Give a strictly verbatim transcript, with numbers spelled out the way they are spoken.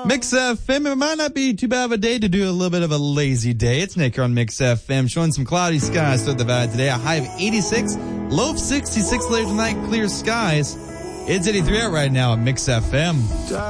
Mix F M, it might not be too bad of a day to do a little bit of a lazy day. It's Nick here on Mix F M, showing some cloudy skies throughout the valley today. A high of eighty-six, low of sixty-six later tonight, clear skies. It's eighty-three out right now at Mix F M.